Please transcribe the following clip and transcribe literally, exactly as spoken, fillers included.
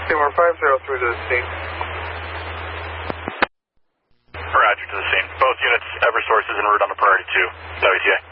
Seymour five zero three to the scene. Roger, to the scene. Both units, Eversource is en route on the priority two. W T A.